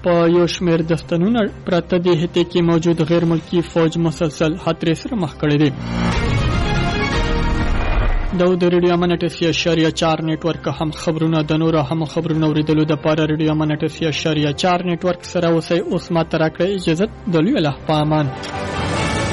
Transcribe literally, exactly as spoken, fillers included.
په یو شمېر دفترونه پرته د هټۍ کې موجود غیر ملکی فوج مسلسل خطرې سره مخ کړی دی. دا د ریډیو امن اټسیا اشاریه چار نیټورک هم خبرونه د نورو هم خبرونه اوریدلو د پاره ریډیو امن اټسیا اشاریه چار نیټورک سره اوسئ. اوس ما تر کړې اجازه د لوی الله په امان.